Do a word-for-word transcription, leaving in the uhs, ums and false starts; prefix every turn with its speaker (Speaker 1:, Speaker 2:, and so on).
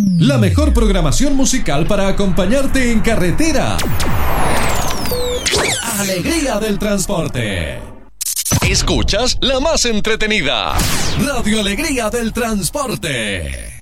Speaker 1: La mejor programación musical para acompañarte en carretera. Alegría del transporte. Escuchas la más entretenida. Radio Alegría del Transporte.